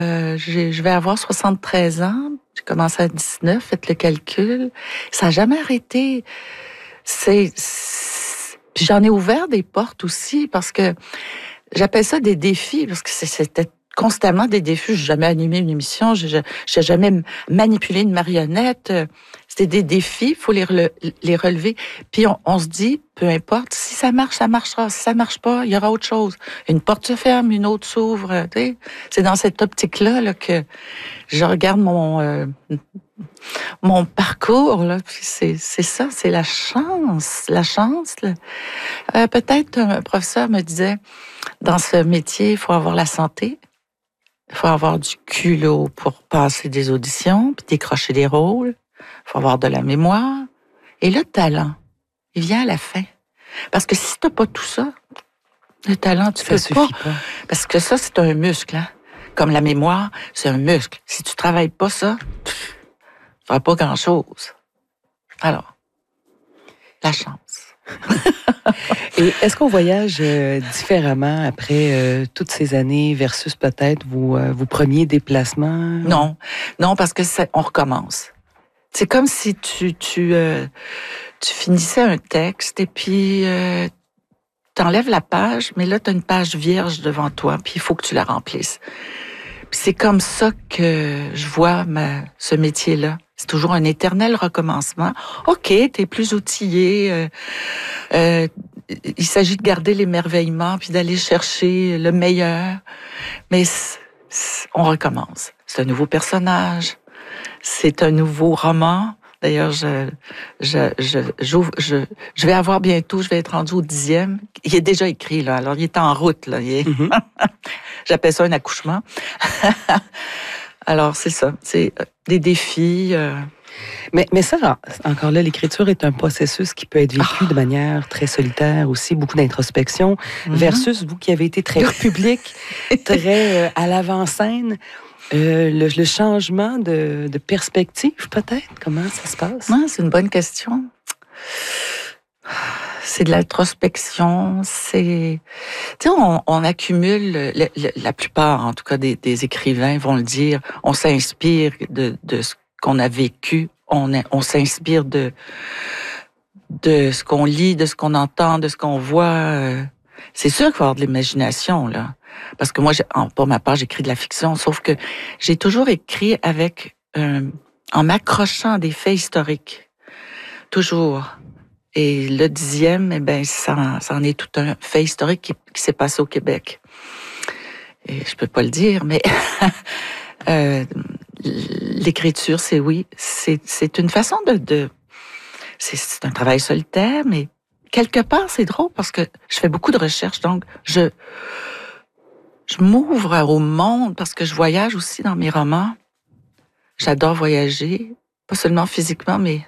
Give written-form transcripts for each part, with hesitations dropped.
Je vais avoir 73 ans. J'ai commencé à 19, faites le calcul. Ça n'a jamais arrêté. Puis j'en ai ouvert des portes aussi parce que j'appelle ça des défis parce que c'était constamment des défis. J'ai jamais animé une émission, j'ai jamais manipulé une marionnette. C'était des défis, il faut les relever. Puis on se dit, peu importe, si ça marche, ça marchera. Si ça marche pas, il y aura autre chose. Une porte se ferme, une autre s'ouvre. Tu sais. C'est dans cette optique-là là, que je regarde mon parcours. Là, puis c'est ça, c'est la chance. La chance. Peut-être un professeur me disait, dans ce métier, il faut avoir la santé. Il faut avoir du culot pour passer des auditions, puis décrocher des rôles. Il faut avoir de la mémoire. Et le talent, il vient à la fin. Parce que si tu n'as pas tout ça, le talent, tu ne peux pas. Parce que ça, c'est un muscle. Hein? Comme la mémoire, c'est un muscle. Si tu ne travailles pas ça, tu ne feras pas grand-chose. Alors, la chance. Et est-ce qu'on voyage différemment après toutes ces années versus peut-être vos premiers déplacements? Non, parce que on recommence. C'est comme si tu finissais un texte et puis t'enlèves la page, mais là, t'as une page vierge devant toi, puis il faut que tu la remplisses. Puis c'est comme ça que je vois ce métier-là. C'est toujours un éternel recommencement. OK, t'es plus outillé. Il s'agit de garder l'émerveillement puis d'aller chercher le meilleur. Mais on recommence. C'est un nouveau personnage. C'est un nouveau roman. D'ailleurs, je vais avoir bientôt, je vais être rendue au 10e. Il est déjà écrit, là. Alors, il est en route, là. J'appelle ça un accouchement. Alors, c'est ça. C'est des défis. Mais ça, encore là, l'écriture est un processus qui peut être vécu de manière très solitaire aussi, beaucoup d'introspection, versus vous qui avez été très public, très à l'avant-scène. Le changement de perspective, peut-être? Comment ça se passe? Ouais, c'est une bonne question. C'est de l'introspection, c'est... Tu sais, on accumule, la plupart, en tout cas, des écrivains vont le dire, on s'inspire de ce qu'on a vécu, on s'inspire de ce qu'on lit, de ce qu'on entend, de ce qu'on voit. C'est sûr qu'il faut avoir de l'imagination, là. Parce que moi, pour ma part, j'écris de la fiction, sauf que j'ai toujours écrit en m'accrochant à des faits historiques. Toujours. Et le 10e, eh ben, ça en est tout un fait historique qui s'est passé au Québec. Et je peux pas le dire, mais l'écriture, c'est une façon c'est un travail solitaire, mais quelque part, c'est drôle parce que je fais beaucoup de recherches, donc je m'ouvre au monde parce que je voyage aussi dans mes romans. J'adore voyager, pas seulement physiquement, mais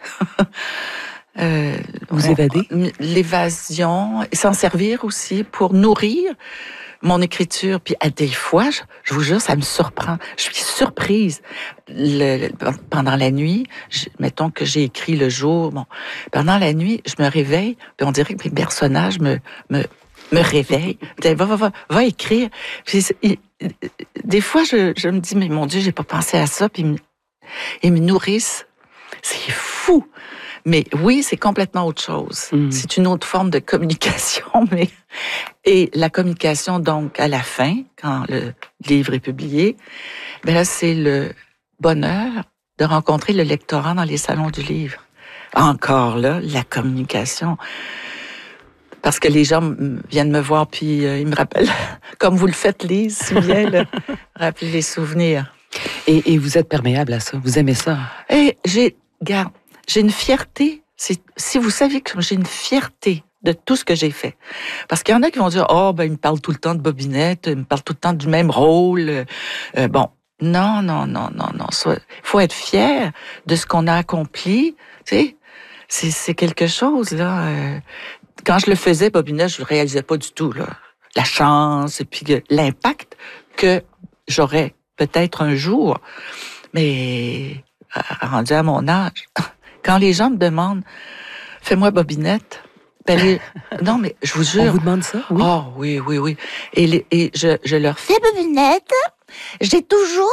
vous évader? L'évasion, et s'en servir aussi pour nourrir mon écriture. Puis à des fois, je vous jure, ça me surprend. Je suis surprise. Pendant la nuit, mettons que j'ai écrit le jour, pendant la nuit, je me réveille, puis on dirait que mes personnages me réveillent. Va écrire. Puis, des fois, je me dis, mais mon Dieu, j'ai pas pensé à ça, puis ils me nourrissent. C'est fou. Mais oui, c'est complètement autre chose. C'est une autre forme de communication. Et la communication, donc, à la fin, quand le livre est publié, ben là, c'est le bonheur de rencontrer le lectorat dans les salons du livre. Encore là, la communication. Parce que les gens viennent me voir, puis ils me rappellent, comme vous le faites, Lise, si bien, rappeler les souvenirs. Et vous êtes perméable à ça? Vous aimez ça? Et j'ai une fierté. Si vous saviez que j'ai une fierté de tout ce que j'ai fait. Parce qu'il y en a qui vont dire, il me parle tout le temps de Bobinette, il me parle tout le temps du même rôle. Non. Il faut être fier de ce qu'on a accompli. Tu sais, c'est quelque chose, là. Quand je le faisais, Bobinette, je ne le réalisais pas du tout, là. La chance et puis l'impact que j'aurais peut-être un jour. Mais rendu à mon âge, quand les gens me demandent « Fais-moi Bobinette », non, mais je vous jure... On vous demande ça? Oui. Oh, oui. Et je leur fais Bobinette, J'ai toujours